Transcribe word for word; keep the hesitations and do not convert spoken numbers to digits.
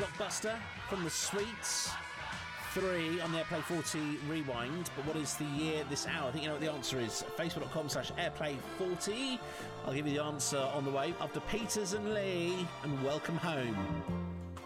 Blockbuster from the Sweets. Three on the Airplay forty Rewind. But what is the year this hour? I think you know what the answer is. Facebook.com slash Airplay forty. I'll give you the answer on the way after Peters and Lee and Welcome Home.